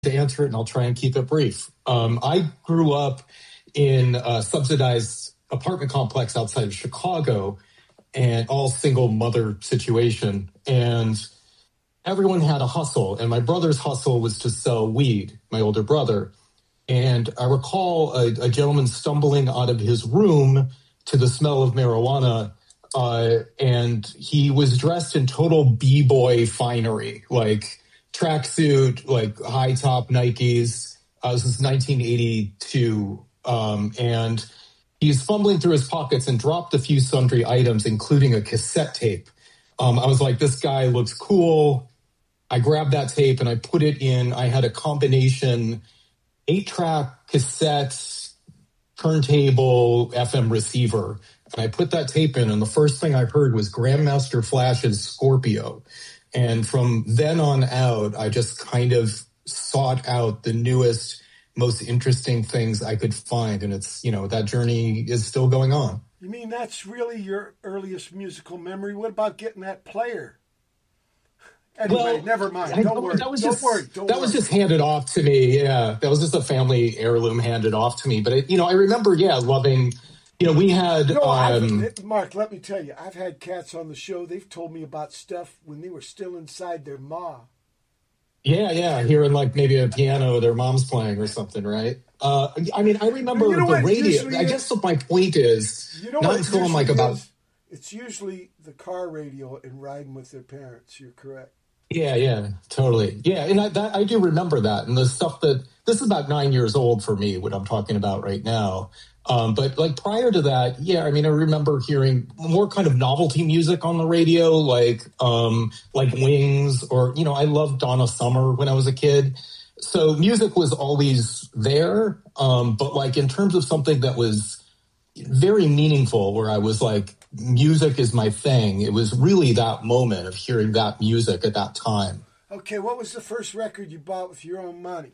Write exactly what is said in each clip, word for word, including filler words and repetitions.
to answer it, and I'll try and keep it brief. Um, I grew up in a subsidized apartment complex outside of Chicago, and all single mother situation. And everyone had a hustle, and my brother's hustle was to sell weed, my older brother. And I recall a, a gentleman stumbling out of his room to the smell of marijuana, uh, and he was dressed in total b-boy finery, like tracksuit, like high top Nikes. Uh, this is nineteen eighty-two, um, and he's fumbling through his pockets and dropped a few sundry items, including a cassette tape. Um, I was like, this guy looks cool. I grabbed that tape and I put it in. I had a combination eight-track cassette, turntable, F M receiver. And I put that tape in, and the first thing I heard was Grandmaster Flash's Scorpio. And from then on out, I just kind of sought out the newest, most interesting things I could find. And it's, you know, that journey is still going on. You mean that's really your earliest musical memory? What about getting that player? Anyway, well, never mind. I, don't worry. That was don't just, worry. Don't that worry. was just handed off to me. Yeah, that was just a family heirloom handed off to me. But, it, you know, I remember, yeah, loving, you know, we had... No, um, Mark, let me tell you, I've had cats on the show. They've told me about stuff when they were still inside their ma. Yeah, yeah, hearing like maybe a piano their mom's playing or something, right? Uh, I mean, I remember you know the radio. I is, guess what my point is, you know not until I'm like is, about... It's usually the car radio and riding with their parents. You're correct. Yeah, yeah, totally. Yeah, and I, that, I do remember that. And the stuff that, this is about nine years old for me, what I'm talking about right now. Um, but like prior to that, yeah, I mean, I remember hearing more kind of novelty music on the radio, like um, like Wings, or, you know, I loved Donna Summer when I was a kid. So music was always there. Um, but like in terms of something that was very meaningful, where I was like, music is my thing, it was really that moment of hearing that music at that time. Okay, what was the first record you bought with your own money?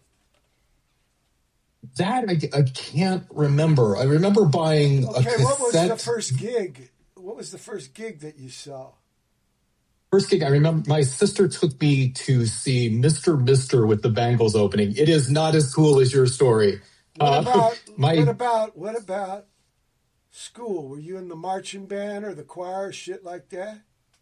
That I, I can't remember. I remember buying okay, a cassette. What was the first gig? What was the first gig that you saw? First gig, I remember my sister took me to see Mister Mister with the Bangles opening. It is not as cool as your story. What about, uh, my, what about, what about school? Were you in the marching band or the choir, shit like that?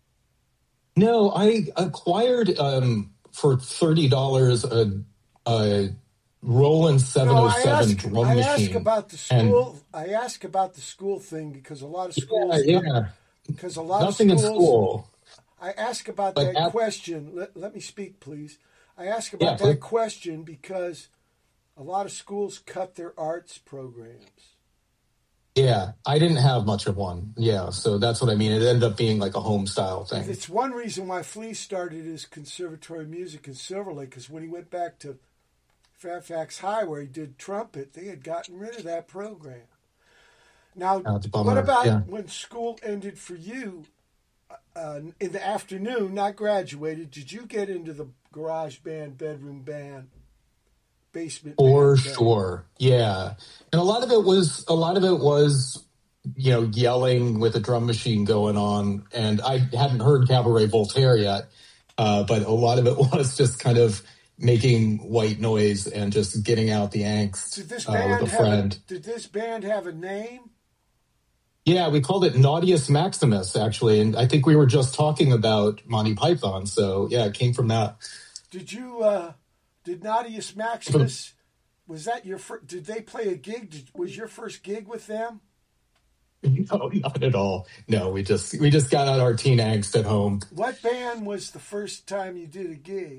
No, I acquired um, for thirty dollars a, a Roland seven oh seven no, I ask, drum I machine. I ask about the school. And, I ask about the school thing because a lot of schools. Yeah, yeah. Because a lot Nothing of schools, in school. I ask about but that at, question. Let, let me speak, please. I ask about yeah, that please. question because a lot of schools cut their arts programs. Yeah, I didn't have much of one. Yeah, so that's what I mean. It ended up being like a home style thing. It's one reason why Flea started his conservatory music in Silver Lake, because when he went back to Fairfax High where he did trumpet, they had gotten rid of that program. Now, what about yeah. when school ended for you uh, in the afternoon, not graduated, did you get into the garage band, bedroom band, basement For band sure. Band? Yeah. And a lot of it was, a lot of it was, you know, yelling with a drum machine going on. And I hadn't heard Cabaret Voltaire yet, uh, but a lot of it was just kind of making white noise and just getting out the angst did this uh, band with a friend. Have a, did this band have a name? Yeah, we called it Naughtius Maximus, actually. And I think we were just talking about Monty Python. So, yeah, it came from that. Did you, uh, did Naughtius Maximus, was that your first, did they play a gig? Did, was your first gig with them? No, not at all. No, we just, we just got out our teen angst at home. What band was the first time you did a gig?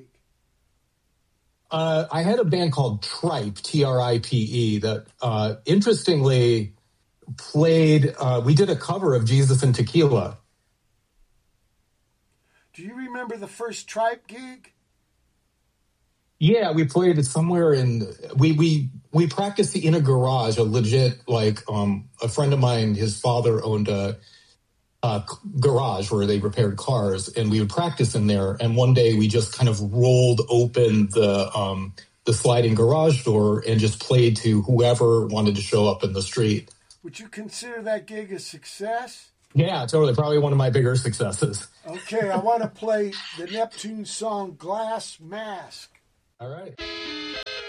Uh, I had a band called Tripe, T R I P E, that uh, interestingly played, uh, we did a cover of Jesus and Tequila. Do you remember the first Tripe gig? Yeah, we played it somewhere in, we we we practiced in a garage, a legit, like, um, a friend of mine, his father owned a, a garage where they repaired cars, and we would practice in there. And one day we just kind of rolled open the um, the sliding garage door and just played to whoever wanted to show up in the street. Would you consider that gig a success? Yeah, totally. Probably one of my bigger successes. Okay, I want to play the Neptune song Glass Mask. All right.